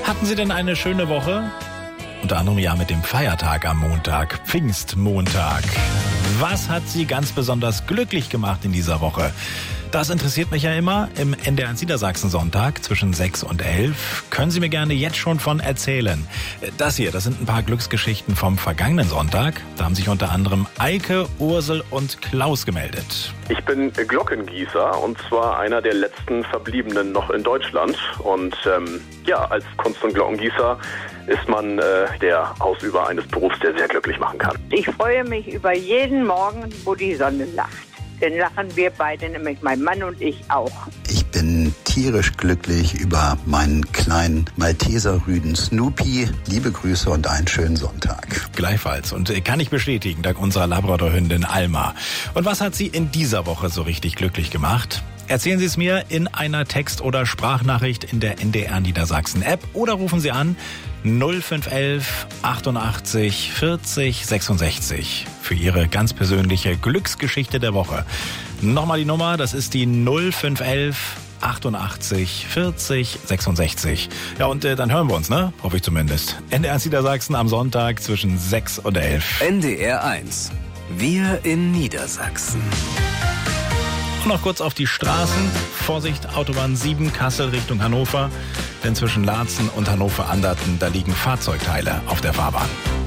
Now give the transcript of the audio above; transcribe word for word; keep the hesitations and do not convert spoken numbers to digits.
Hatten Sie denn eine schöne Woche? Unter anderem ja mit dem Feiertag am Montag, Pfingstmontag. Was hat Sie ganz besonders glücklich gemacht in dieser Woche? Das interessiert mich ja immer. Im N D R eins Niedersachsen Sonntag zwischen sechs und elf können Sie mir gerne jetzt schon von erzählen. Das hier, das sind ein paar Glücksgeschichten vom vergangenen Sonntag. Da haben sich unter anderem Eike, Ursel und Klaus gemeldet. Ich bin Glockengießer und zwar einer der letzten Verbliebenen noch in Deutschland. Und ähm, ja, als Kunst- und Glockengießer ist man äh, der Ausüber eines Berufs, der sehr glücklich machen kann. Ich freue mich über jeden Morgen, wo die Sonne lacht. Dann lachen wir beide, nämlich mein Mann und ich auch. Ich bin tierisch glücklich über meinen kleinen Malteser-Rüden Snoopy. Liebe Grüße und einen schönen Sonntag. Gleichfalls. Und kann ich bestätigen, dank unserer Labrador-Hündin Alma. Und was hat Sie in dieser Woche so richtig glücklich gemacht? Erzählen Sie es mir in einer Text- oder Sprachnachricht in der N D R Niedersachsen App oder rufen Sie an null fünf elf achtundachtzig vierzig sechsundsechzig für Ihre ganz persönliche Glücksgeschichte der Woche. Nochmal die Nummer, das ist die null fünf elf achtundachtzig vierzig sechsundsechzig. Ja, und äh, dann hören wir uns, ne? Hoffe ich zumindest. N D R eins Niedersachsen am Sonntag zwischen sechs und elf. N D R eins. Wir in Niedersachsen. Und noch kurz auf die Straßen. Vorsicht, Autobahn sieben, Kassel Richtung Hannover. Denn zwischen Laatzen und Hannover-Anderten, da liegen Fahrzeugteile auf der Fahrbahn.